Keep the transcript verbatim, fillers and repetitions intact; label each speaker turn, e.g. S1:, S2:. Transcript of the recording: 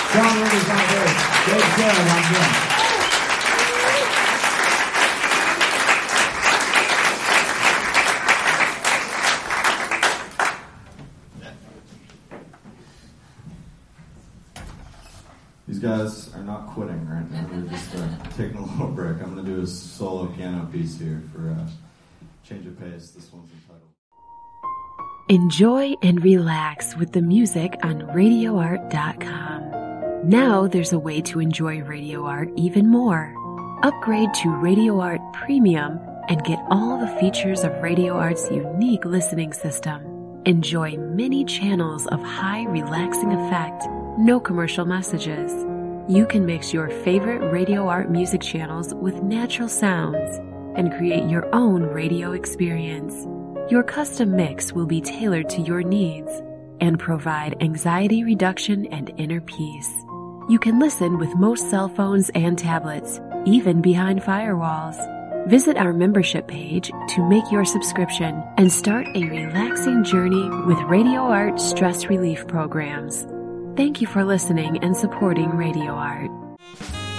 S1: John Rivers on bass. Dave Sherrod on drums.
S2: These guys are not quitting right now. They're just uh, taking a little break. I'm going to do a solo piano piece here for uh, change of pace. This one's entitled.
S3: Enjoy and relax with the music on radio art dot com. Now there's a way to enjoy Radio Art even more. Upgrade to Radio Art Premium and get all the features of Radio Art's unique listening system. Enjoy many channels of high relaxing effect. No commercial messages. You can mix your favorite Radio Art music channels with natural sounds and create your own radio experience. Your custom mix will be tailored to your needs and provide anxiety reduction and inner peace. You can listen with most cell phones and tablets, even behind firewalls. Visit our membership page to make your subscription and start a relaxing journey with Radio Art stress relief programs. Thank you for listening and supporting Radio Art.